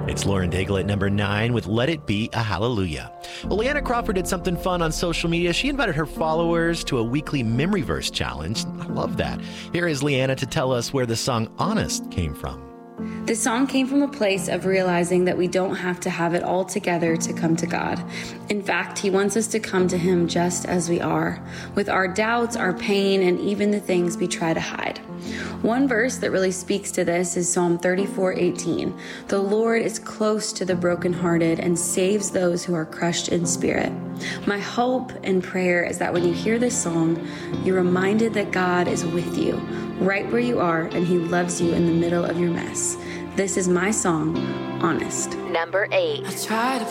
It's Lauren Daigle at number 9 with Let It Be a Hallelujah. Well, Leanna Crawford did something fun on social media. She invited her followers to a weekly memory verse challenge. I love that. Here is Leanna to tell us where the song Honest came from. This song came from a place of realizing that we don't have to have it all together to come to God. In fact, He wants us to come to Him just as we are, with our doubts, our pain, and even the things we try to hide. One verse that really speaks to this is Psalm 34:18. The Lord is close to the brokenhearted and saves those who are crushed in spirit. My hope and prayer is that when you hear this song, you're reminded that God is with you, right where you are, and He loves you in the middle of your mess. This is my song, Honest. Number 8. I try to